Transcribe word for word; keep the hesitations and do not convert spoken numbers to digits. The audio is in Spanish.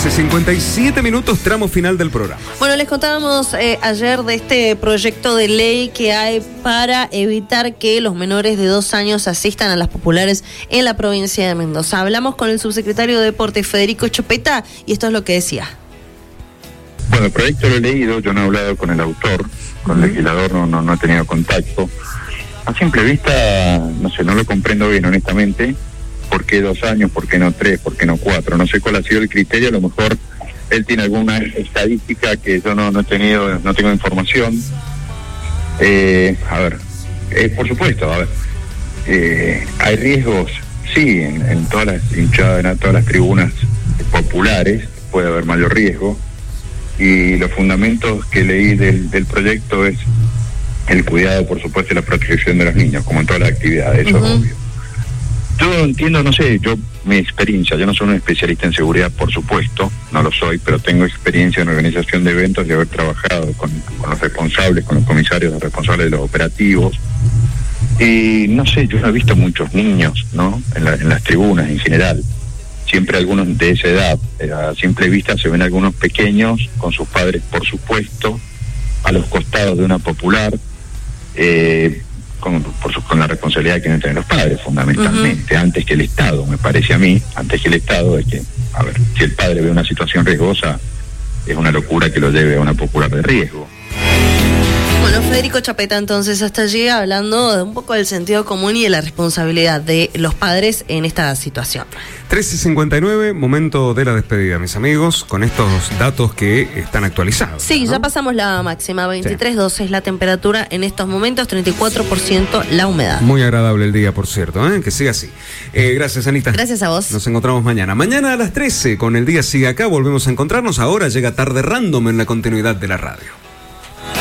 trece cincuenta y siete minutos, tramo final del programa. Bueno, les contábamos eh, ayer de este proyecto de ley que hay para evitar que los menores de dos años asistan a las populares en la provincia de Mendoza. Hablamos con el subsecretario de Deporte, Federico Chopeta, y esto es lo que decía. Bueno, el proyecto lo he leído, yo no he hablado con el autor, con uh-huh. el legislador no, no, no he tenido contacto. A simple vista, no sé, no lo comprendo bien, honestamente. ¿Por qué dos años? ¿Por qué no tres? ¿Por qué no cuatro? No sé cuál ha sido el criterio, a lo mejor él tiene alguna estadística que yo no, no he tenido, no tengo información. Eh, a ver, eh, por supuesto, a ver, eh, hay riesgos, sí, en, en todas las hinchadas, en todas las tribunas populares puede haber mayor riesgo, y los fundamentos que leí del, del proyecto es el cuidado, por supuesto, y la protección de los niños, como en todas las actividades, eso uh-huh. es obvio. Yo entiendo, no sé, yo, mi experiencia, yo no soy un especialista en seguridad, por supuesto, no lo soy, pero tengo experiencia en organización de eventos y haber trabajado con, con los responsables, con los comisarios, los responsables de los operativos. Y no sé, yo no he visto muchos niños, ¿no? En, la, en las tribunas en general. Siempre algunos de esa edad. A simple vista se ven algunos pequeños, con sus padres, por supuesto, a los costados de una popular, eh, Con, por su, con la responsabilidad que deben tener los padres, fundamentalmente, uh-huh. antes que el Estado, me parece a mí, antes que el Estado, es que, a ver, si el padre ve una situación riesgosa, es una locura que lo lleve a una popular de riesgo. Bueno, Federico Chopeta, entonces, hasta allí hablando de un poco del sentido común y de la responsabilidad de los padres en esta situación. trece cincuenta y nueve, momento de la despedida, mis amigos, con estos datos que están actualizados. Sí, ¿no? Ya pasamos la máxima, veintitrés punto dos sí. es la temperatura en estos momentos, treinta y cuatro por ciento la humedad. Muy agradable el día, por cierto, ¿eh? Que siga así. Eh, gracias, Anita. Gracias a vos. Nos encontramos mañana. Mañana a las trece, con El Día Sigue Acá, volvemos a encontrarnos. Ahora llega Tarde Random en la continuidad de la radio.